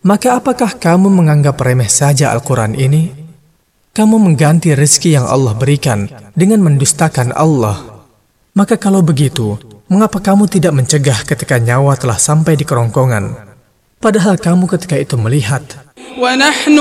Maka apakah kamu menganggap remeh saja Al-Quran ini? Kamu mengganti rezeki yang Allah berikan dengan mendustakan Allah. Maka kalau begitu, mengapa kamu tidak mencegah ketika nyawa telah sampai di kerongkongan? Padahal kamu ketika itu melihat